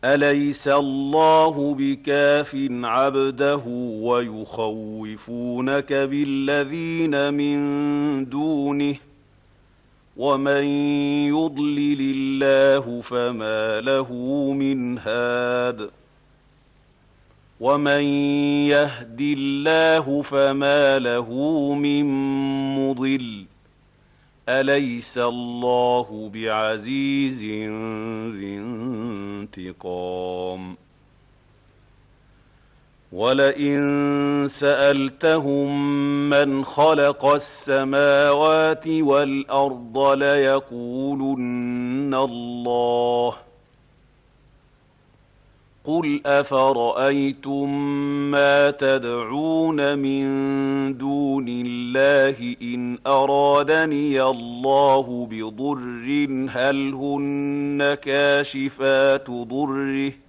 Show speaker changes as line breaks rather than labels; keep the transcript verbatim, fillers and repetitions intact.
أليس الله بكاف عبده ويخوفونك بالذين من دونه ومن يضلل الله فما له من هاد ومن يهد الله فما له من مضل أليس الله بعزيز ذي انتقام ولئن سألتهم من خلق السماوات والأرض ليقولن الله قل أفرأيتم ما تدعون من دون الله إن أرادني الله بضر هل هن كاشفات ضره